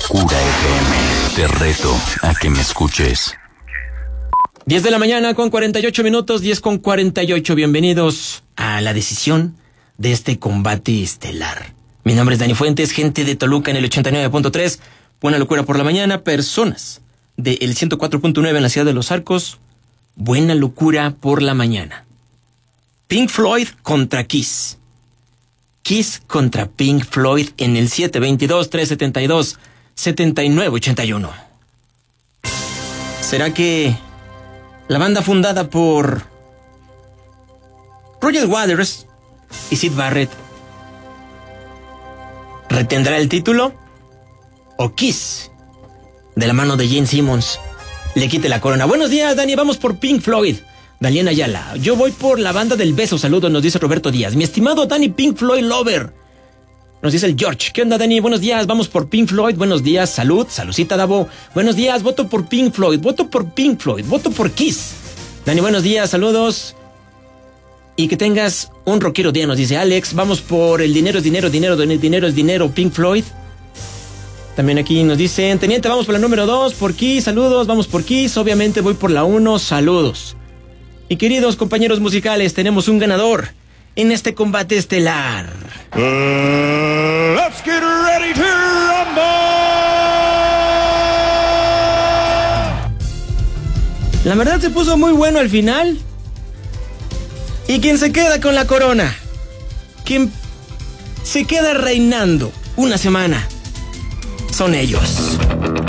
Locura FM. Te reto a que me escuches. 10 de la mañana con 48 minutos, 10 con 48. Bienvenidos a la decisión de este combate estelar. Mi nombre es Dani Fuentes, gente de Toluca en el 89.3. Buena locura por la mañana. Personas del 104.9 en la ciudad de Los Arcos. Buena locura por la mañana. Pink Floyd contra Kiss. Kiss contra Pink Floyd en el 722-372-7981. ¿Será que la banda fundada por Roger Waters y Syd Barrett retendrá el título? ¿O Kiss, de la mano de Gene Simmons, le quite la corona? Buenos días, Dani, vamos por Pink Floyd. Daliana Ayala, yo voy por la banda del beso. Saludos, nos dice Roberto Díaz. Mi estimado Dani, Pink Floyd Lover. Nos dice el George. ¿Qué onda, Dani? Buenos días, vamos por Pink Floyd. Buenos días, saludcita, Davo. Buenos días, voto por Pink Floyd. Voto por Pink Floyd. Voto por Kiss. Dani, buenos días, saludos. Y que tengas un rockero día, nos dice Alex. Vamos por el dinero es dinero, dinero es dinero, Pink Floyd. También aquí nos dicen, teniente, vamos por la número 2, por Kiss, saludos, vamos por Kiss. Obviamente voy por la 1, saludos. Y queridos compañeros musicales, tenemos un ganador en este combate estelar. Let's get ready to rumble. La verdad se puso muy bueno al final. Y quien se queda con la corona, quien se queda reinando una semana, son ellos.